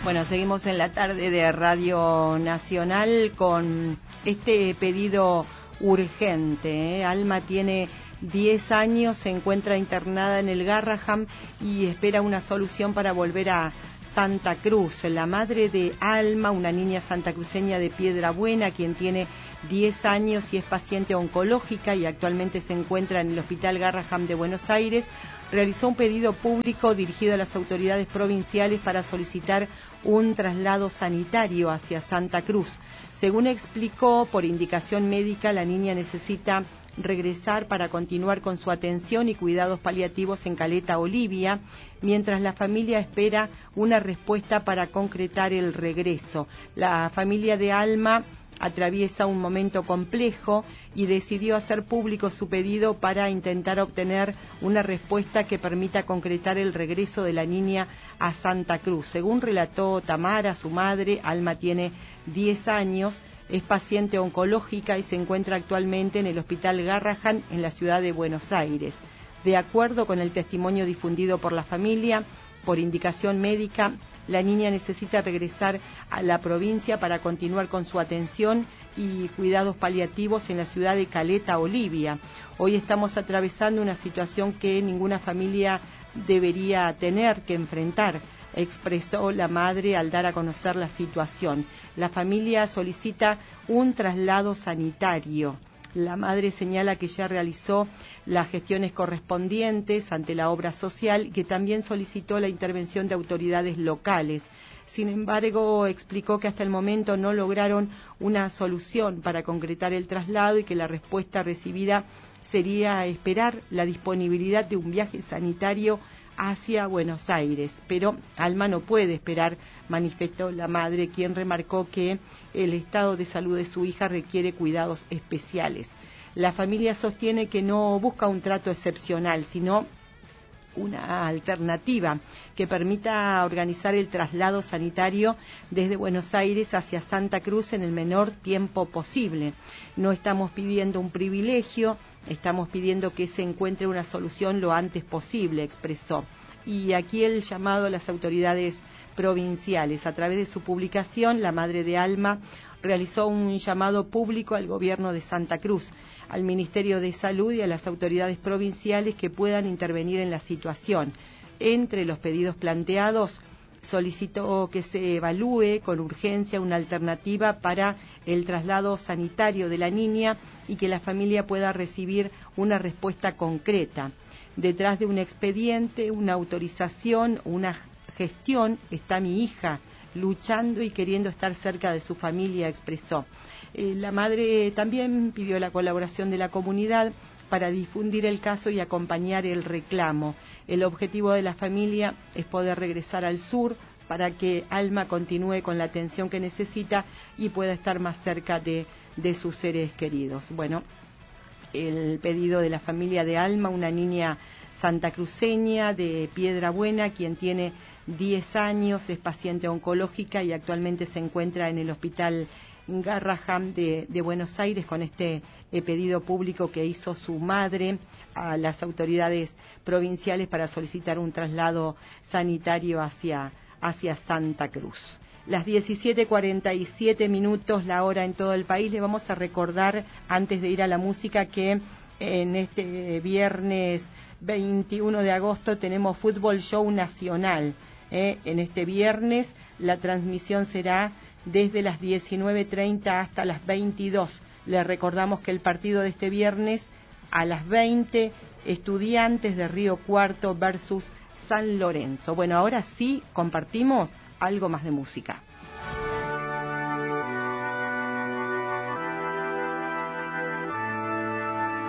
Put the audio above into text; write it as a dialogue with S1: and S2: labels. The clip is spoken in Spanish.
S1: Bueno, seguimos en la tarde de Radio Nacional con este pedido urgente. Alma tiene 10 años, se encuentra internada en el Garraham y espera una solución para volver a Santa Cruz. La madre de Alma, una niña santacruceña de Piedrabuena, quien tiene 10 años y es paciente oncológica y actualmente se encuentra en el Hospital Garraham de Buenos Aires, realizó un pedido público dirigido a las autoridades provinciales para solicitar un traslado sanitario hacia Santa Cruz. Según explicó, por indicación médica, la niña necesita regresar para continuar con su atención y cuidados paliativos en Caleta Olivia, mientras la familia espera una respuesta para concretar el regreso. La familia de Alma atraviesa un momento complejo y decidió hacer público su pedido para intentar obtener una respuesta que permita concretar el regreso de la niña a Santa Cruz. Según relató Tamara, su madre, Alma tiene 10 años, es paciente oncológica y se encuentra actualmente en el Hospital Garraham en la ciudad de Buenos Aires. De acuerdo con el testimonio difundido por la familia, por indicación médica, la niña necesita regresar a la provincia para continuar con su atención y cuidados paliativos en la ciudad de Caleta Olivia. Hoy estamos atravesando una situación que ninguna familia debería tener que enfrentar, expresó la madre al dar a conocer la situación. La familia solicita un traslado sanitario. La madre señala que ya realizó las gestiones correspondientes ante la obra social y que también solicitó la intervención de autoridades locales. Sin embargo, explicó que hasta el momento no lograron una solución para concretar el traslado y que la respuesta recibida sería esperar la disponibilidad de un viaje sanitario hacia Buenos Aires, pero Alma no puede esperar, manifestó la madre, quien remarcó que el estado de salud de su hija requiere cuidados especiales. La familia sostiene que no busca un trato excepcional, sino una alternativa que permita organizar el traslado sanitario desde Buenos Aires hacia Santa Cruz en el menor tiempo posible. No estamos pidiendo un privilegio, estamos pidiendo que se encuentre una solución lo antes posible, expresó. Y aquí el llamado a las autoridades provinciales. A través de su publicación, la madre de Alma realizó un llamado público al gobierno de Santa Cruz, al Ministerio de Salud y a las autoridades provinciales que puedan intervenir en la situación. Entre los pedidos planteados, solicitó que se evalúe con urgencia una alternativa para el traslado sanitario de la niña y que la familia pueda recibir una respuesta concreta. Detrás de un expediente, una autorización, una gestión, está mi hija luchando y queriendo estar cerca de su familia, expresó. La madre también pidió la colaboración de la comunidad para difundir el caso y acompañar el reclamo. El objetivo de la familia es poder regresar al sur para que Alma continúe con la atención que necesita y pueda estar más cerca de sus seres queridos. Bueno, el pedido de la familia de Alma, una niña santacruceña de Piedrabuena, quien tiene 10 años, es paciente oncológica y actualmente se encuentra en el Hospital Garraham de Buenos Aires, con este pedido público que hizo su madre a las autoridades provinciales para solicitar un traslado sanitario hacia Santa Cruz. Las 17:47, la hora en todo el país. Le vamos a recordar, antes de ir a la música, que en este viernes 21 de agosto tenemos Fútbol Show Nacional. En este viernes la transmisión será desde las 19:30 hasta las 22. Le recordamos que el partido de este viernes a las 20, Estudiantes de Río Cuarto versus San Lorenzo. Bueno, ahora sí compartimos algo más de música.